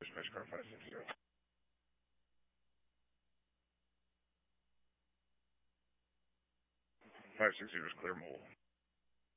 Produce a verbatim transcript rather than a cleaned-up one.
Dispatch car five six zero. five six zero is clear mobile.